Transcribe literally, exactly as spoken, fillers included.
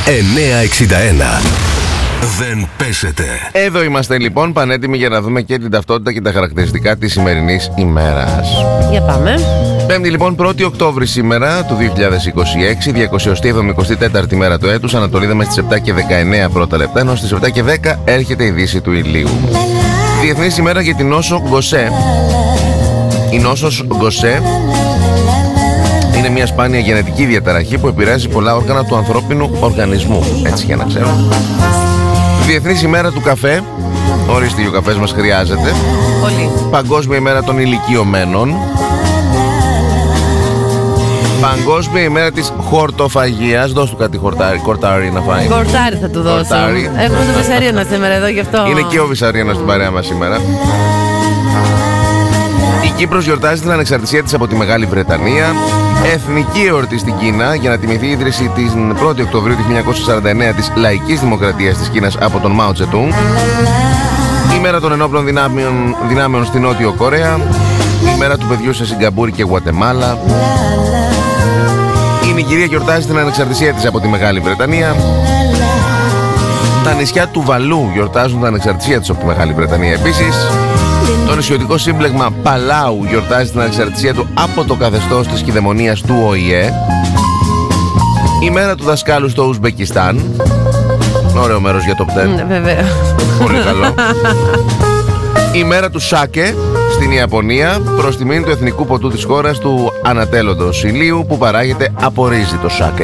εννιακόσια εξήντα ένα. Δεν πέσετε. Εδώ είμαστε λοιπόν πανέτοιμοι για να δούμε και την ταυτότητα και τα χαρακτηριστικά της σημερινής ημέρας. Για πάμε. Πέμπτη λοιπόν, πρώτη Οκτώβρη σήμερα του δύο χιλιάδες είκοσι έξι, διακόσια εβδομήντα τέταρτη μέρα του έτους. Ανατολίδαμε στις επτά και δεκαεννέα πρώτα λεπτά, ενώ στις επτά και δέκα έρχεται η δύση του ηλίου. Διεθνής ημέρα για την νόσο Γκοσέ. Η νόσος Γκοσέ είναι μια σπάνια γενετική διαταραχή που επηρεάζει πολλά όργανα του ανθρώπινου οργανισμού. Έτσι για να ξέρω. Διεθνής ημέρα του καφέ. Ορίστε, ο καφές μας χρειάζεται. Πολύ. Παγκόσμια ημέρα των ηλικιωμένων. Παγκόσμια ημέρα της χορτοφαγίας. Δώσ' του κάτι χορτάρι, κορτάρι να φάει. Κορτάρι θα του δώσω. Κορτάρι. Έχουμε το Βυσαρίωνα σήμερα εδώ, γι' αυτό. Είναι και ο Βυσαρίωνας στην παρέα μας σήμερα. Η Κύπρος γιορτάζει την ανεξαρτησία της από τη Μεγάλη Βρετανία. Εθνική εορτή στην Κίνα για να τιμηθεί η ίδρυση την πρώτη Οκτωβρίου του χίλια εννιακόσια σαράντα εννέα της Λαϊκής Δημοκρατίας της Κίνας από τον Μάο Τσετούν. Η μέρα των ενόπλων δυνάμεων, δυνάμεων στην Νότιο Κορέα. Η μέρα του παιδιού σε Σιγκαπούρη και Γουατεμάλα. Η Νιγηρία γιορτάζει την ανεξαρτησία της από τη Μεγάλη Βρετανία. Τα νησιά του Βαλού γιορτάζουν την ανεξαρτησία τους από τη Μεγάλη Βρετανία επίσης. Το νησιωτικό σύμπλεγμα Παλάου γιορτάζει την ανεξαρτησία του από το καθεστώς της κυδαιμονίας του Ο Η Ε. Η μέρα του δασκάλου στο Ουσμπεκιστάν. Ωραίο μέρος για το πτέρ. Ναι, βέβαια. Πολύ καλό. Η μέρα του Σάκε στην Ιαπωνία, προς τιμήν του εθνικού ποτού της χώρας του ανατέλλοντος ηλίου που παράγεται από ρύζι το Σάκε.